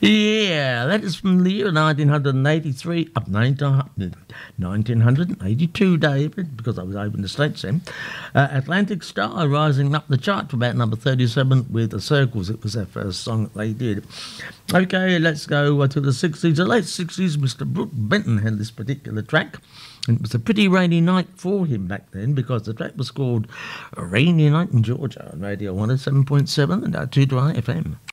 Yeah, that is from the year 1983 up 1982, David, because I was over in the States then. Atlantic Star rising up the chart to about number 37 with The Circles. It was their first song that they did. Okay, let's go to the 60s. The late 60s, Mr. Brook Benton had this particular track. And it was a pretty rainy night for him back then because the track was called A Rainy Night in Georgia on Radio 107.7 and 2 FM.